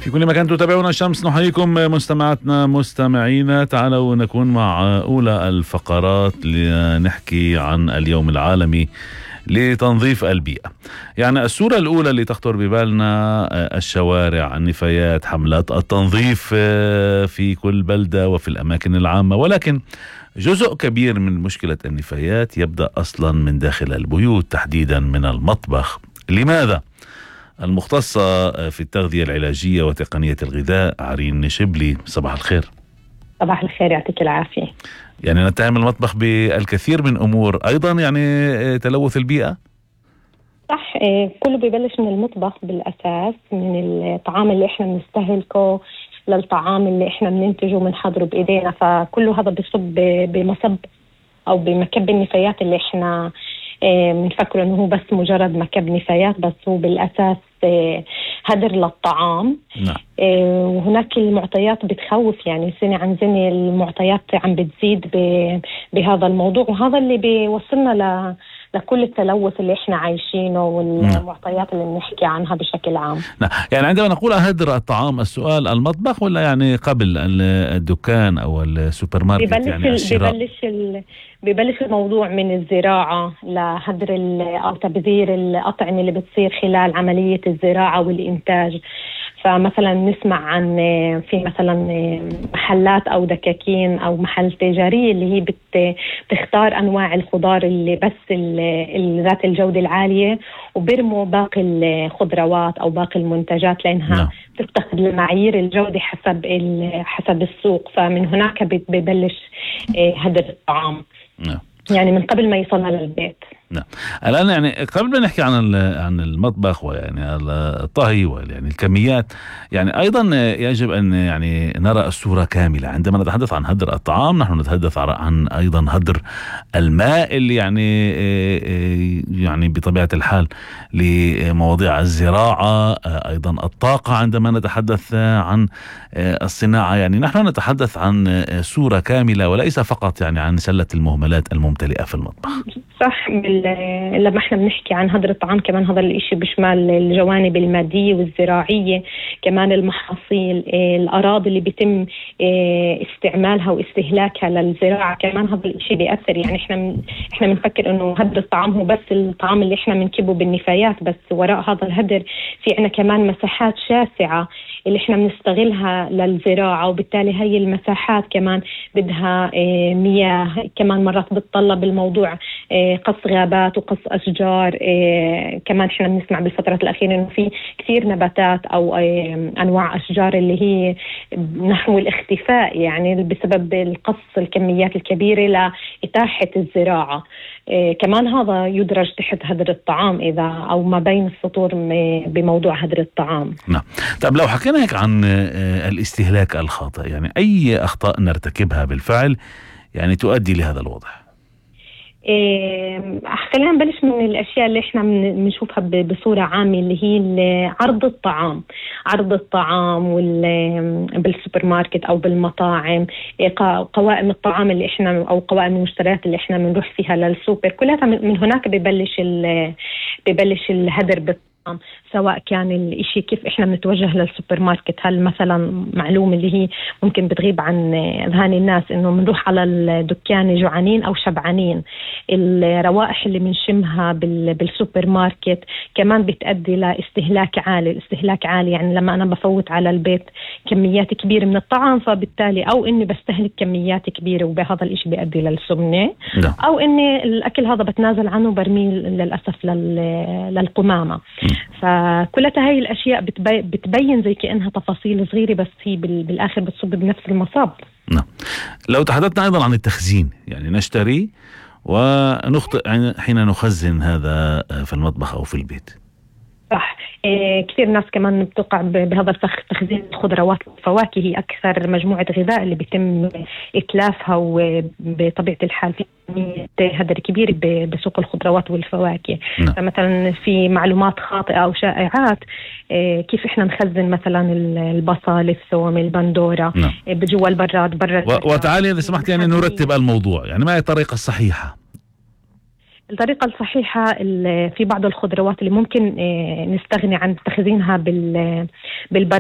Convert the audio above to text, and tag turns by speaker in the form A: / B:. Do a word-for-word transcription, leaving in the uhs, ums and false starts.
A: في كل مكان تتابعون الشمس، نحييكم مستمعاتنا مستمعينا. تعالوا نكون مع أولى الفقرات لنحكي عن اليوم العالمي لتنظيف البيئة. يعني الصورة الأولى اللي تخطر ببالنا الشوارع، النفايات، حملات التنظيف في كل بلدة وفي الأماكن العامة، ولكن جزء كبير من مشكلة النفايات يبدأ أصلا من داخل البيوت، تحديدا من المطبخ. لماذا؟ المختصة في التغذية العلاجية وتقنية الغذاء عرين شبلي، صباح الخير.
B: صباح الخير، يعطيك العافية.
A: يعني نتهم المطبخ بالكثير من أمور، أيضا يعني تلوث البيئة.
B: صح، كله بيبلش من المطبخ بالأساس، من الطعام اللي إحنا بنستهلكه للطعام اللي إحنا بننتجه وبنحضره بإيدينا، فكله هذا بيصب بمصب أو بمكب النفايات اللي إحنا بنفكره إنه هو بس مجرد مكب نفايات، بس هو بالأساس هدر للطعام.
A: نعم.
B: وهناك المعطيات بتخوف، يعني سنة عن سنة المعطيات عم بتزيد بهذا الموضوع، وهذا اللي بيوصلنا ل لكل التلوث اللي احنا عايشينه والمعطيات اللي بنحكي عنها بشكل عام.
A: نعم. يعني عندما نقول هدر الطعام، السؤال المطبخ ولا يعني قبل الدكان او السوبر ماركت؟
B: ببلش
A: يعني الشراء.
B: ببلش ال... ببلش الموضوع من الزراعة لهدر ال... او تبذير الأطعمة اللي بتصير خلال عملية الزراعة والإنتاج. فمثلا نسمع عن في مثلا محلات أو دكاكين أو محل تجارية اللي هي بت بتختار أنواع الخضار اللي بس ذات الجودة العالية، وبرموا باقي الخضروات أو باقي المنتجات لأنها
A: نعم.
B: تتخذ لمعايير الجودة حسب حسب السوق. فمن هناك ببلش هدر الطعام.
A: نعم.
B: يعني من قبل ما يصلها للبيت.
A: نعم. الآن يعني قبل ما نحكي عن عن المطبخ ويعني الطهي ويعني الكميات، يعني أيضا يجب أن يعني نرى الصورة كاملة. عندما نتحدث عن هدر الطعام نحن نتحدث عن أيضا هدر الماء اللي يعني يعني بطبيعة الحال لمواضيع الزراعة، أيضا الطاقة. عندما نتحدث عن الصناعة يعني نحن نتحدث عن صورة كاملة وليس فقط يعني عن سلة المهملات الممتلئة في المطبخ.
B: صح. لما احنا بنحكي عن هدر الطعام كمان هذا الاشي بيشمل الجوانب المادية والزراعية، كمان المحاصيل، الأراضي اللي بيتم استعمالها واستهلاكها للزراعة، كمان هذا الاشي بيأثر. يعني احنا احنا بنفكر انه هدر الطعام هو بس الطعام اللي احنا بنكبه بالنفايات، بس وراء هذا الهدر في عنا كمان مساحات شاسعة اللي احنا بنستغلها للزراعة، وبالتالي هاي المساحات كمان بدها مياه، كمان مرات بتطلب الموضوع قص غابات وقص أشجار. كمان احنا بنسمع بالفترة الأخيرة إنه في كثير نباتات أو أنواع أشجار اللي هي نحو الاختفاء، يعني بسبب القص الكميات الكبيرة لإتاحة الزراعة. كمان هذا يدرج تحت هدر الطعام إذا أو ما بين السطور بموضوع هدر الطعام.
A: نعم. طب لو حكينا هيك عن الاستهلاك الخاطئ، يعني أي أخطاء نرتكبها بالفعل يعني تؤدي لهذا الوضع؟
B: إيه خلينا نبلش من الأشياء اللي إحنا بنشوفها بصورة عامة، اللي هي عرض الطعام عرض الطعام بالسوبر ماركت أو بالمطاعم، قوائم الطعام اللي إحنا أو قوائم المشتريات اللي إحنا بنروح فيها للسوبر، كلها من هناك ببلش ببلش الهدر بالطعام. سواء كان الاشي كيف احنا بنتوجه للسوبر ماركت، هل مثلا معلومة اللي هي ممكن بتغيب عن اذهان الناس انه بنروح على الدكان جوعانين او شبعانين. الروائح اللي بنشمها بالسوبر ماركت كمان بتؤدي لاستهلاك عالي. الاستهلاك عالي يعني لما انا بفوت على البيت كميات كبيرة من الطعام، فبالتالي او اني بستهلك كميات كبيرة وبهذا الاشي بيؤدي للسمنة، او اني الاكل هذا بتنازل عنه برميه للاسف للقمامة. فكلها هاي الأشياء بتبي... بتبين زي كأنها تفاصيل صغيرة، بس هي بال... بالآخر بتصب بنفس المصاب.
A: نعم. لو تحدثنا أيضا عن التخزين، يعني نشتري ونخطئ حين نخزن هذا في المطبخ أو في البيت.
B: صح. إيه كثير ناس كمان بتقع بهذا الفخ تخزين الخضروات والفواكه، هي أكثر مجموعة غذاء اللي بيتم إتلافها، وبطبيعة الحال في هدر كبير بسوق الخضروات والفواكه.
A: نعم.
B: فمثلا في معلومات خاطئة أو شائعات إيه كيف إحنا نخزن مثلا البصل، الثوم، البندورة.
A: نعم.
B: إيه بجوا البراد برا.
A: وتعالي إذا سمحت يعني نرتب الموضوع، يعني ما هي الطريقة الصحيحة؟
B: الطريقة الصحيحة في بعض الخضروات اللي ممكن نستغني عن تخزينها بالبراد